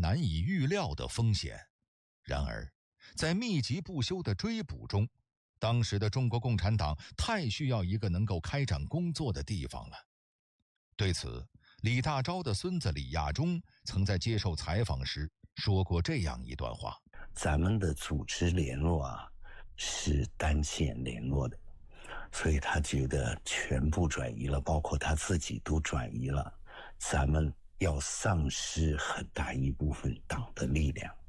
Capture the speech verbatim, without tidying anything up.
难以预料的风险。然而，在密集不休的追捕中，当时的中国共产党太需要一个能够开展工作的地方了。对此，李大钊的孙子李亚中曾在接受采访时说过这样一段话： 咱们的组织联络啊，是单线联络的，所以他觉得全部转移了，包括他自己都转移了，咱们要丧失很大一部分党的力量。